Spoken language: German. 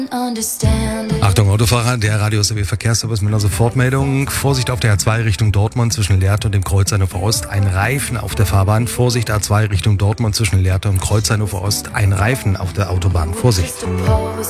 Achtung Autofahrer, der Radio SRW Verkehrsservice mit einer Sofortmeldung. Vorsicht auf der A2 Richtung Dortmund zwischen Lehrte und dem Kreuz Hannover Ost. Ein Reifen auf der Fahrbahn. Vorsicht A2 Richtung Dortmund zwischen Lehrte und Kreuz Hannover Ost. Ein Reifen auf der Autobahn. Vorsicht.